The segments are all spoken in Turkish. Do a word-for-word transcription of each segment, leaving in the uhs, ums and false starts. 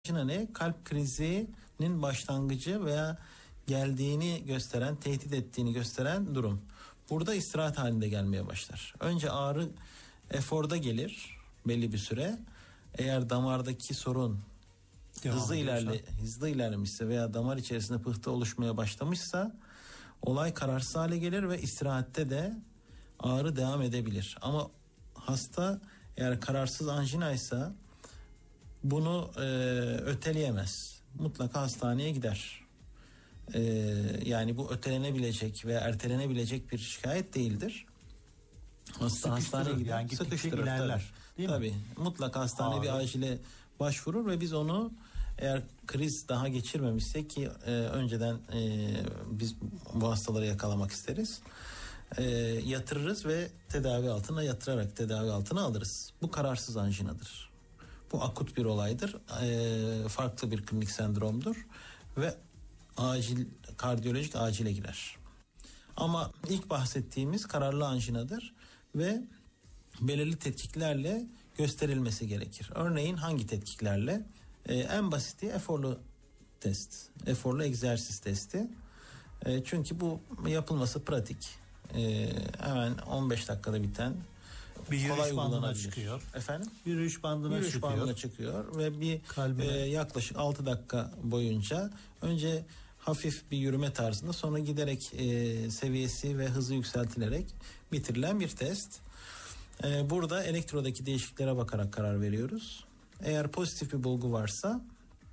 Anjina ne? Kalp krizinin başlangıcı veya geldiğini gösteren, tehdit ettiğini gösteren durum. Burada istirahat halinde gelmeye başlar. Önce ağrı eforda gelir belli bir süre. Eğer damardaki sorun Devam hızlı ilerle, hızlı ilerlemişse veya damar içerisinde pıhtı oluşmaya başlamışsa olay kararsız hale gelir ve istirahatte de ağrı devam edebilir. Ama hasta eğer kararsız anjinaysa bunu e, öteleyemez. Mutlaka hastaneye gider. E, yani bu ötelenebilecek veya ertelenebilecek bir şikayet değildir. Hasta hastaneye gider, yani sıkıştırır ilerler. Tabii. Tabii. Mutlaka hastaneye Ağrı. bir acile başvurur ve biz onu eğer kriz daha geçirmemişse ki e, önceden e, biz bu hastaları yakalamak isteriz. E, yatırırız ve tedavi altına yatırarak tedavi altına alırız. Bu kararsız anjinadır. Bu akut bir olaydır. E, farklı bir klinik sendromdur ve acil kardiyolojik acile girer. Ama ilk bahsettiğimiz kararlı anjinadır ve belirli tetkiklerle gösterilmesi gerekir. Örneğin hangi tetkiklerle? Ee, en basiti eforlu test, eforlu egzersiz testi. Ee, çünkü bu yapılması pratik. Ee, hemen on beş dakikada biten. Bir yürüyüş bandına çıkıyor. Efendim? Bir yürüyüş bandına yürüyüş çıkıyor. bandına çıkıyor ve bir e, yaklaşık altı dakika boyunca önce hafif bir yürüme tarzında, sonra giderek e, seviyesi ve hızı yükseltilerek bitirilen bir test. E, burada elektrodaki değişikliklere bakarak karar veriyoruz. Eğer pozitif bir bulgu varsa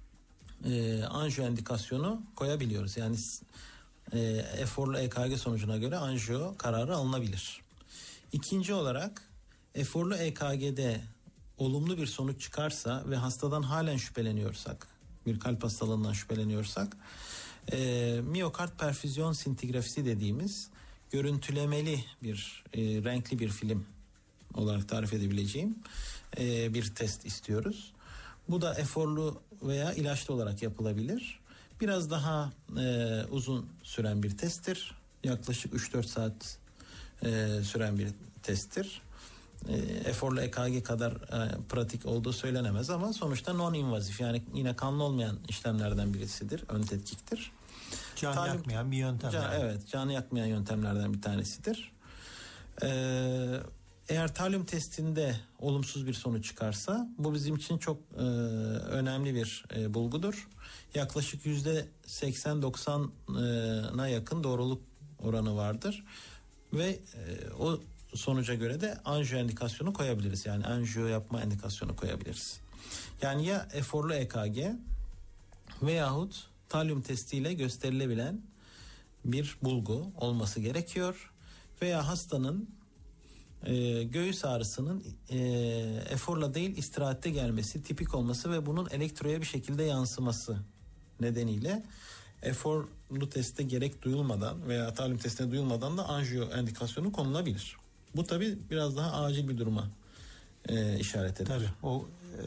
e, anjiyo indikasyonu koyabiliyoruz. Yani e, eforlu E K G sonucuna göre anjiyo kararı alınabilir. İkinci olarak eforlu E K G'de olumlu bir sonuç çıkarsa ve hastadan halen şüpheleniyorsak, bir kalp hastalığından şüpheleniyorsak, e, miyokard perfüzyon sintigrafisi dediğimiz görüntülemeli bir e, renkli bir film olarak tarif edebileceğim e, bir test istiyoruz. Bu da eforlu veya ilaçlı olarak yapılabilir. Biraz daha e, uzun süren bir testtir. Yaklaşık üç dört saat e, süren bir testtir. E, eforlu E K G kadar e, pratik olduğu söylenemez ama sonuçta non-invazif, yani yine kanlı olmayan işlemlerden birisidir. Ön tetkiktir. Can Talim, yakmayan bir yöntem. Can, yani. Evet, canı yakmayan yöntemlerden bir tanesidir. Ee, eğer talyum testinde olumsuz bir sonuç çıkarsa bu bizim için çok e, önemli bir e, bulgudur. Yaklaşık yüzde seksen doksana yakın doğruluk oranı vardır ve e, o sonuca göre de anjiyo indikasyonu koyabiliriz. Yani anjiyo yapma indikasyonu koyabiliriz. Yani ya eforlu E K G veyahut talyum testiyle gösterilebilen bir bulgu olması gerekiyor veya hastanın e, göğüs ağrısının e, eforla değil istirahatte gelmesi, tipik olması ve bunun elektroya bir şekilde yansıması nedeniyle eforlu teste gerek duyulmadan veya talyum testine duyulmadan da anjiyo indikasyonu konulabilir. Bu tabii biraz daha acil bir duruma e, işaret eder. Tabii o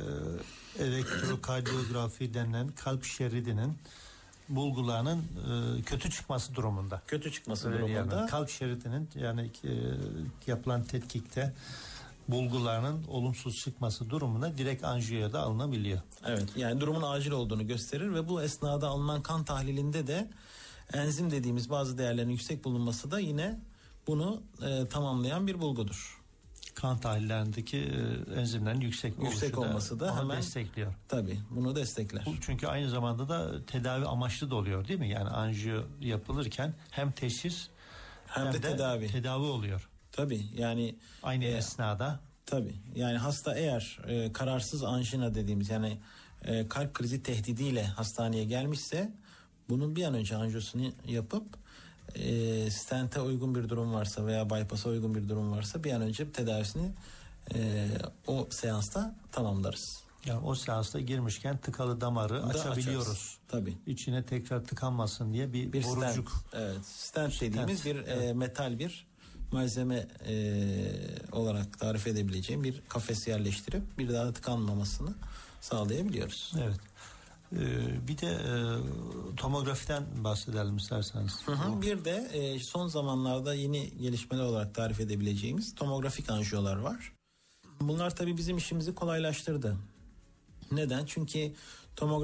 e, elektrokardiyografi denilen kalp şeridinin bulgularının e, kötü çıkması durumunda. Kötü çıkması Öyle durumunda. Yani, kalp şeridinin yani e, yapılan tetkikte bulgularının olumsuz çıkması durumunda direkt anjiyoya da alınabiliyor. Evet, yani durumun acil olduğunu gösterir ve bu esnada alınan kan tahlilinde de enzim dediğimiz bazı değerlerin yüksek bulunması da yine bunu e, tamamlayan bir bulgudur. Kan tahlillerindeki e, enzimlerin yüksek, yüksek olması da, da hemen destekliyor. Tabii bunu destekler. Bu çünkü aynı zamanda da tedavi amaçlı da oluyor değil mi? Yani anjiyo yapılırken hem teşhis hem, hem de, de tedavi. tedavi oluyor. Tabii yani aynı e, esnada. Tabii yani hasta eğer e, kararsız anjina dediğimiz yani e, kalp krizi tehdidiyle hastaneye gelmişse bunun bir an önce anjiyosunu yapıp e, stente uygun bir durum varsa veya bypass'a uygun bir durum varsa bir an önce tedavisini e, o seansta tamamlarız. Yani o seansta girmişken tıkalı damarı da açabiliyoruz. Açarız. Tabii. İçine tekrar tıkanmasın diye bir, bir borucuk. Stent. Evet, stent, stent dediğimiz bir evet. e, metal bir malzeme e, olarak tarif edebileceğim bir kafes yerleştirip bir daha tıkanmamasını sağlayabiliyoruz. Evet. Ee, bir de e, tomografiden bahsedelim isterseniz. Hı hı. Bir de e, son zamanlarda yeni gelişmeler olarak tarif edebileceğimiz tomografik anjiyolar var. Bunlar tabii bizim işimizi kolaylaştırdı. Neden? Çünkü tomografi